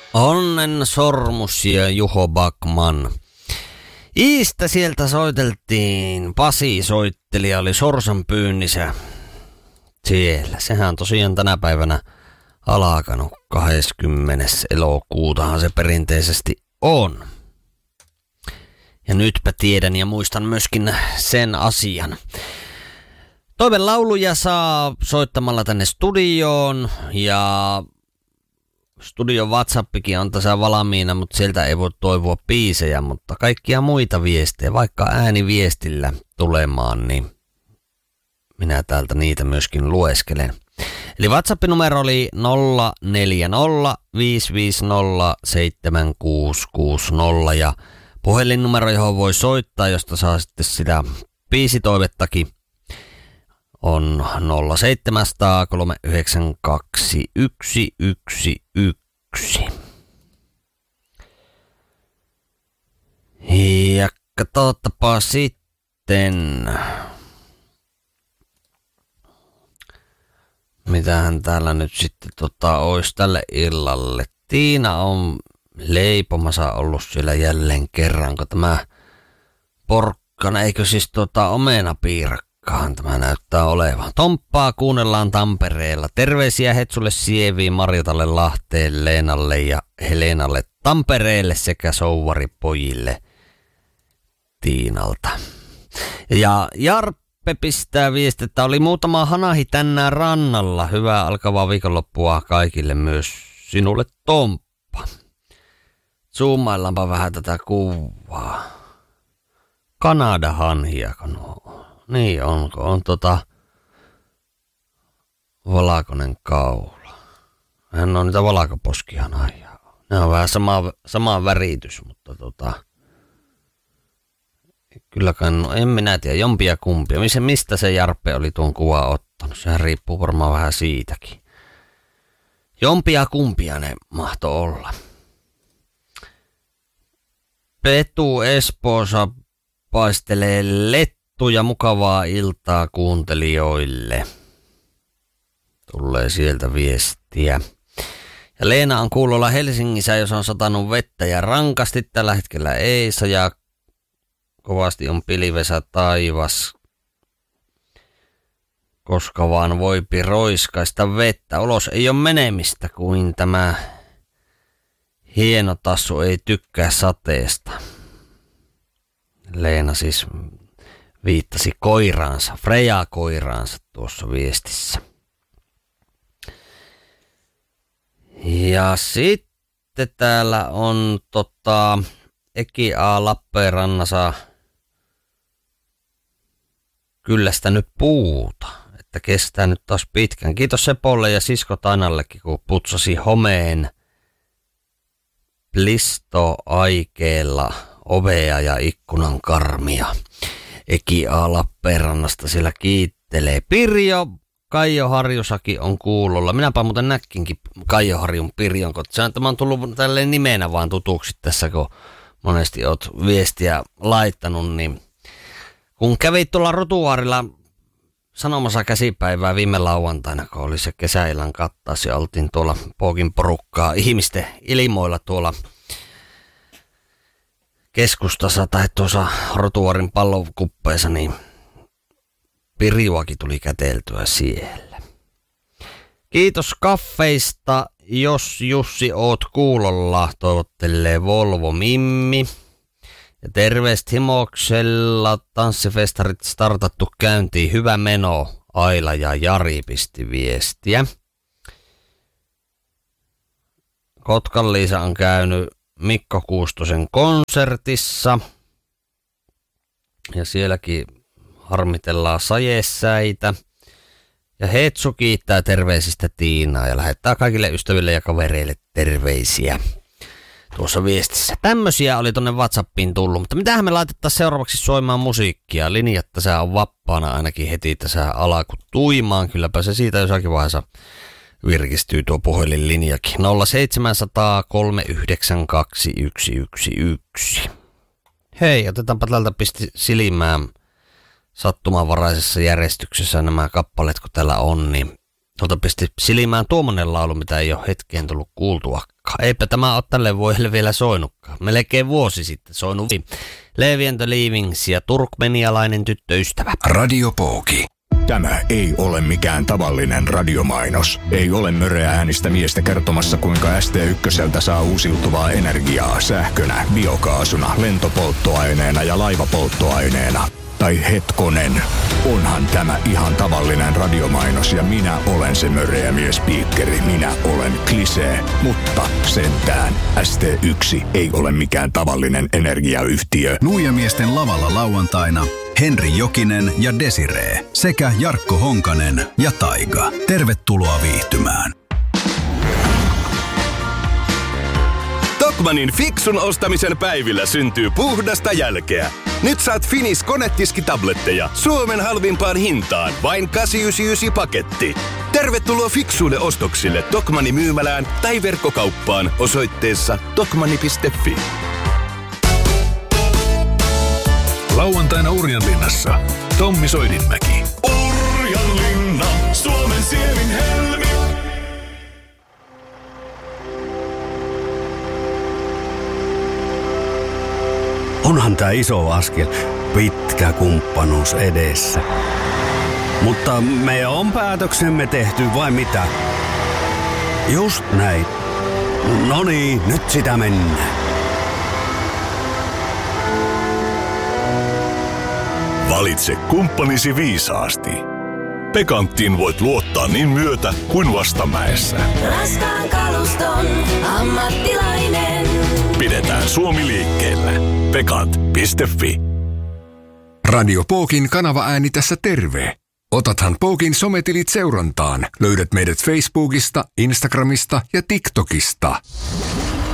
Onnen Sormus ja Juho Backman. Iistä sieltä soiteltiin. Pasi soittelija oli Sorsan pyynnissä siellä. Sehän on tosiaan tänä päivänä alkanut 20. elokuutahan se perinteisesti on. Ja nytpä tiedän ja muistan myöskin sen asian. Toivelauluja saa soittamalla tänne studioon ja studion WhatsAppikin on tässä valmiina, mutta sieltä ei voi toivoa biisejä, mutta kaikkia muita viestejä, vaikka ääniviestillä tulemaan, niin minä täältä niitä myöskin lueskelen. Eli WhatsApp-numero oli 040 550 7660 ja puhelinnumero, johon voi soittaa, josta saa sitten sitä biisitoivettakin, on 0700 392 111. Ja katsotaanpa sitten, mitähän täällä nyt sitten olisi tälle illalle. Tiina on leipomassa ollut siellä jälleen kerran, kun tämä porkkana, eikö siis omenapiirakkahan tämä näyttää olevan. Tomppaa kuunnellaan Tampereella. Terveisiä Hetsulle, Sieviin, Marjotalle, Lahteen, Leenalle ja Helenalle Tampereelle sekä souvaripojille Tiinalta. Ja Jarppe pistää viesti, että oli muutama hanahi tänään rannalla. Hyvää alkavaa viikonloppua kaikille, myös sinulle Tomppa. Zoomaillaanpa vähän tätä kuvaa. Kanadahanhia, niin onko? On valkoinen kaula. Hän on niitä valkoposkihanhia. Ne on vähän sama väritys, mutta kylläkään, en minä tiedä, jompia kumpia. Mistä se Jarppe oli tuon kuvan ottanut? Sehän riippuu varmaan vähän siitäkin. Jompia kumpia ne mahtoi olla. Petu Espoossa paistelee lettuja, mukavaa iltaa kuuntelijoille. Tulee sieltä viestiä. Ja Leena on kuulolla Helsingissä, jos on satanut vettä ja rankasti. Tällä hetkellä ei sajaa. Kovasti on pilvesä taivas, koska vaan voipi roiskaista vettä. Ulos ei ole menemistä, kuin tämä hieno tassu ei tykkää sateesta. Leena siis viittasi koiraansa, Freja-koiraansa tuossa viestissä. Ja sitten täällä on Eki A. Lappeenrannassa kyllästänyt puuta, että kestää nyt taas pitkään. Kiitos Sepolle ja sisko Tainallekin, kun putsasi homeen plistoaikeella ovea ja ikkunan karmia. Eki A. Lappeenrannasta siellä kiittelee. Pirjo Kaijoharjussakin on kuulolla. Minäpä muuten näkkinkin Kaijoharjun Pirjon, kun tämä on tullut tälleen nimenä vaan tutuksi tässä, kun monesti oot viestiä laittanut, niin kun kävit tuolla Rotuaarilla sanomassa käsipäivää viime lauantaina, kun oli se kesäillan kattaus ja oltiin tuolla Pookin porukkaa ihmisten ilmoilla tuolla keskustassa tai tuossa Rotuaarin pallokuppeessa, niin Pirjuakin tuli käteltyä siellä. Kiitos kaffeista, jos Jussi oot kuulolla, toivottelee Volvo Mimmi. Ja terveistä Himoksella, tanssifestarit startattu käyntiin, hyvä meno, Aila ja Jari pisti viestiä. Kotkan Liisa on käynyt Mikko Kuustosen konsertissa. Ja sielläkin harmitellaan sajesäitä. Ja Hetsu kiittää terveisistä Tiinaa ja lähettää kaikille ystäville ja kavereille terveisiä tuossa viestissä. Tämmösiä oli tonne WhatsAppiin tullut, mutta mitähän me laitetaan seuraavaksi soimaan musiikkia. Linjat tässä on vapaana ainakin heti tässä alku tuimaan. Kylläpä se siitä jossakin vaiheessa virkistyy tuo puhelinlinjakin. 0700 392 111. Hei, otetaanpa täältä pisti silmään sattumanvaraisessa järjestyksessä nämä kappaleet, kun täällä on, niin Tuolta pisti silmään tuommoinen laulu, mitä ei ole hetkeen tullut kuultuakaan. Eipä tämä ole tälle vuodelle vielä soinutkaan. Melkein vuosi sitten soinut Levi and the Leavings ja turkmenialainen tyttöystävä. Radio Pooki. Tämä ei ole mikään tavallinen radiomainos. Ei ole möreä äänistä miestä kertomassa, kuinka ST1 saa uusiutuvaa energiaa sähkönä, biokaasuna, lentopolttoaineena ja laivapolttoaineena. Tai hetkonen, onhan tämä ihan tavallinen radiomainos ja minä olen se möreä miespiikkeri. Minä olen Klisee, mutta sentään ST1 ei ole mikään tavallinen energiayhtiö. Nuijamiesten lavalla lauantaina Henri Jokinen ja Desiree sekä Jarkko Honkanen ja Taika. Tervetuloa viihtymään. Tokmannin fiksun ostamisen päivillä syntyy puhdasta jälkeä. Nyt saat Finis konetiskitabletteja Suomen halvimpaan hintaan vain 899 paketti. Tervetuloa fiksuille ostoksille Tokmannin myymälään tai verkkokauppaan osoitteessa tokmanni.fi. Lauantaina Urjanlinnassa Tommi Soidinmäki. Urjanlinna, Suomen sievin helmi. Onhan tää iso askel, pitkä kumppanuus edessä. Mutta me on päätöksemme tehty vai mitä? Just näin. Noniin, nyt sitä mennään. Valitse kumppanisi viisaasti. Pekanttiin voit luottaa niin myötä kuin vastamäessä. Raskaan kaluston ammattilainen. Pidetään Suomi liikkeellä. Pekant.fi. Radio Pookin kanava-ääni tässä terve. Otathan Pookin sometilit seurantaan. Löydät meidät Facebookista, Instagramista ja TikTokista.